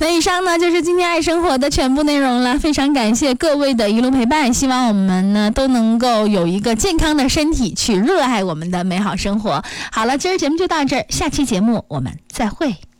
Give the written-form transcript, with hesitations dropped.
那以上呢就是今天爱生活的全部内容了，非常感谢各位的一路陪伴，希望我们呢都能够有一个健康的身体去热爱我们的美好生活。好了，今儿节目就到这儿，下期节目我们再会。